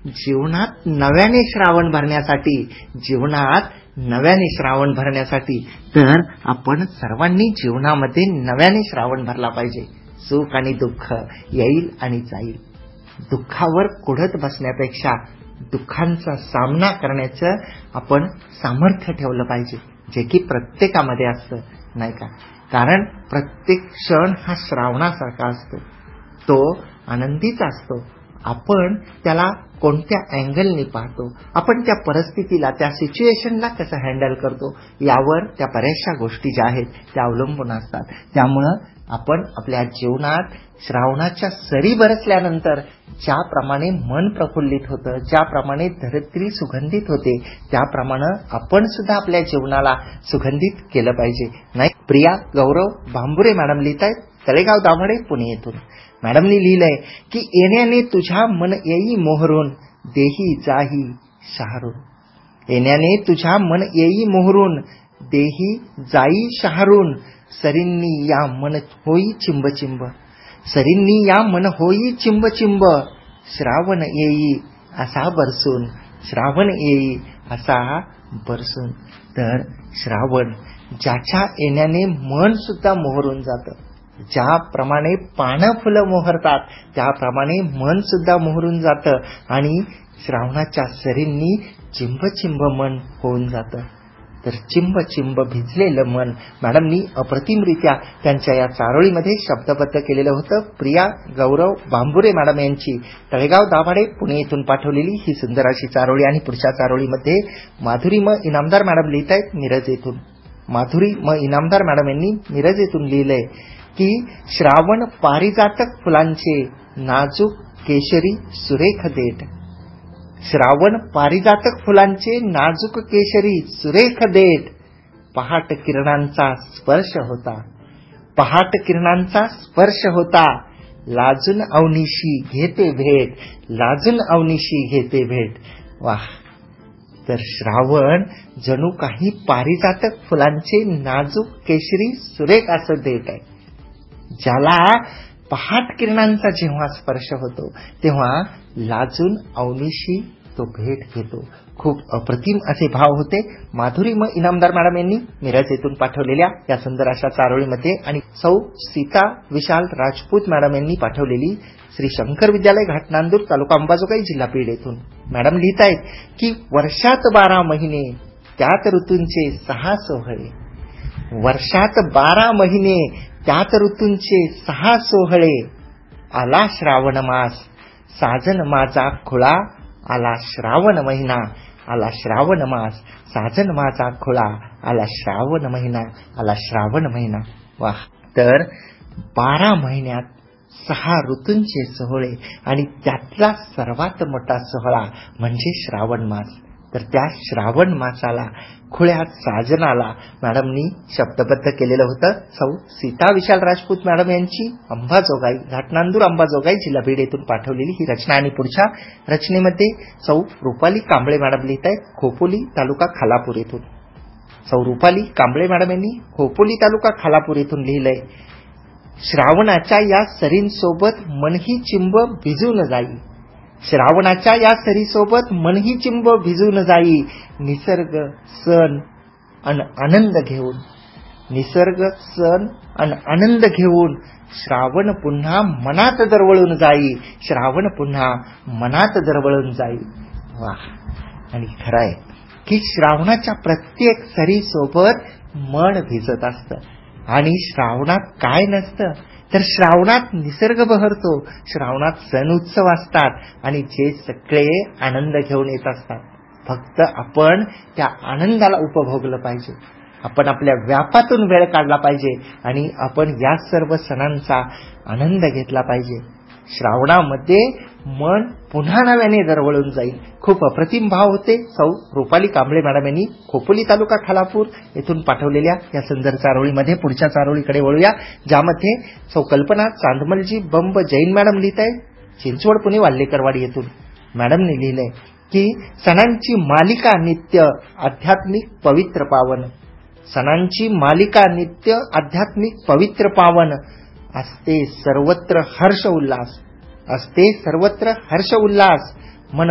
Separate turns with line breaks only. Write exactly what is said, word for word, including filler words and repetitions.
जीवनात नव्याने श्रावण भरण्यासाठी जीवनात नव्याने श्रावण भरण्यासाठी तर आपण सर्वांनी जीवनामध्ये नव्याने श्रावण भरला पाहिजे. सुख आणि दुःख येईल आणि जाईल. दुःखावर कुढत बसण्यापेक्षा दुःखांचा सामना करण्याचं आपण सामर्थ्य ठेवलं पाहिजे, जे की प्रत्येकामध्ये असतं, नाही का? कारण प्रत्येक क्षण हा श्रावणासारखा असतो, तो आनंदीचा असतो. आपण त्याला कोणत्या अँगलने पाहतो, आपण त्या परिस्थितीला, त्या सिच्युएशनला कसं हँडल करतो, यावर त्या बऱ्याचशा गोष्टी ज्या आहेत त्या अवलंबून असतात. त्यामुळं आपण आपल्या जीवनात श्रावणाच्या सरी बरसल्यानंतर ज्याप्रमाणे मन प्रफुल्लित होतं, ज्याप्रमाणे धरित्री सुगंधित होते, त्याप्रमाणे आपण सुद्धा आपल्या जीवनाला सुगंधित केलं पाहिजे, नाही? प्रिया गौरव भांबुरे मॅडम लिहित आहेत, तळेगाव दाभाडे, पुणे येथून. मॅडमनी लिहिलंय की येण्याने तुझ्या मन येई मोहरून, देही जाही शहारून. येण्याने तुझ्या मन येई मोहरून, देही जाई शहारून. सरींनी या मन होई चिंब चिंब, सरींनी या मन होई चिंब चिंब. श्रावण येई असा बरसून, श्रावण येई असा बरसून. तर श्रावण ज्याच्या येण्याने मन सुद्धा मोहरून जातं, ज्याप्रमाणे पानं फुलं मोहरतात त्याप्रमाणे मन सुद्धा मोहरून जातं आणि श्रावणाच्या सरींनी चिंब चिंब मन होऊन जातं. तर चिंब चिंब भिजलेलं मन मॅडमनी अप्रतिमरित्या त्यांच्या या चारोळीमध्ये शब्दबद्ध केलेलं होतं. प्रिया गौरव भांबुरे मॅडम यांची तळेगाव दाभाडे, पुणे येथून पाठवलेली ही सुंदर अशी चारोळी. आणि पुढच्या चारोळीमध्ये माधुरी म इनामदार मॅडम लिहित आहेत, मिरज येथून. माधुरी म इनामदार मॅडम यांनी मिरज येथून लिहिलंय की श्रावण पारिजातक फुलांचे नाजूक केशरी सुरेख देठ. श्रावण पारिजातक फुलांचे नाजूक केशरी सुरेख देठ. पहाट किरणांचा स्पर्श होता, पहाट किरणांचा स्पर्श होता. लाजून अवनिशी घेते भेट, लाजून अवनिशी घेते भेट. वाह! तर श्रावण जणू काही पारिजातक फुलांचे नाजूक केशरी सुरेख असं देठ आहे, ज्याला पहाट किरणांचा जेव्हा स्पर्श होतो तेव्हा लाजून अवनिशी तो भेट घेतो. खूप अप्रतिम असे भाव होते माधुरी म इनामदार मॅडम यांनी मिरज येथून पाठवलेल्या या सुंदर अशा चारोळीमध्ये. आणि सौ सीता विशाल राजपूत मॅडम यांनी पाठवलेली श्री शंकर विद्यालय घाटनांदूर, तालुका अंबाजोगाई, जिल्हा बीड येथून. मॅडम लिहित आहेत की वर्षात बारा महिने त्यात ऋतूंचे सहा सोहळे. वर्षात बारा महिने त्यात ऋतूंचे सहा सोहळे. आला श्रावण मास साजन माझा खुळा, आला श्रावण महिना, आला श्रावण मास साजन माझा खुळा, आला श्रावण महिना, आला श्रावण महिना. वाह! तर बारा महिन्यात सहा ऋतूंचे सोहळे आणि त्यातला सर्वात मोठा सोहळा म्हणजे श्रावण मास. तर त्या श्रावण मासाला, खुळ्यात साजनाला मॅडमनी शब्दबद्ध केलेलं होतं. सौ सीता विशाल राजपूत मॅडम यांची अंबाजोगाई, घाटनांदूर अंबाजोगाई, जिल्हा बीड येथून पाठवलेली ही रचना. आणि पुढच्या रचनेमध्ये सौ रुपाली कांबळे मॅडम लिहित आहेत, खोपोली, तालुका खालापूर येथून. सौ रुपाली कांबळे मॅडम यांनी खोपोली, तालुका खालापूर येथून लिहिलंय, श्रावणाच्या या सरींसोबत मनही चिंब भिजून जाई. श्रावणाच्या या सरीसोबत मनही चिंब भिजून जाई. निसर्ग सण अन आनंद घेऊन, निसर्ग सण अन आनंद घेऊन श्रावण पुन्हा मनात दरवळून जाई. श्रावण पुन्हा मनात दरवळून जाई. वाह! आणि खरं आहे की श्रावणाच्या प्रत्येक सरीसोबत मन भिजत असतं. आणि श्रावणात काय नसतं तर श्रावणात निसर्ग बहरतो, श्रावणात सण उत्सव असतात आणि जे सगळे आनंद घेऊन येत असतात. फक्त आपण त्या आनंदाला उपभोगलं पाहिजे, आपण आपल्या व्यापातून वेळ काढला पाहिजे आणि आपण या सर्व सणांचा आनंद घेतला पाहिजे. श्रावणामध्ये मन पुन्हा नव्याने दरवळून जाईल. खूप अप्रतिम भाव होते सौ रुपाली कांबळे मॅडम यांनी खोपोली, तालुका खालापूर येथून पाठवलेल्या या सुंदर चारोळीमध्ये. पुढच्या चारोळीकडे वळूया, ज्यामध्ये सौ कल्पना चांदमलजी बंब जैन मॅडम लिहित आहे, चिंचवड, पुणे, वाल्लेकरवाडी येथून. मॅडमने लिहिलंय की सणांची मालिका नित्य आध्यात्मिक पवित्र पावन. सणांची मालिका नित्य आध्यात्मिक पवित्र पावन. असते सर्वत्र हर्ष उल्हास, असते सर्वत्र हर्ष उल्हास.